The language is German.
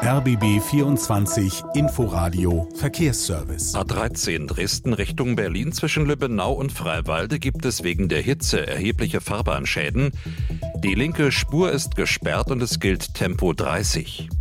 RBB 24 Inforadio Verkehrsservice. A13 Dresden Richtung Berlin zwischen Lübbenau und Freiwalde gibt es wegen der Hitze erhebliche Fahrbahnschäden. Die linke Spur ist gesperrt und es gilt Tempo 30.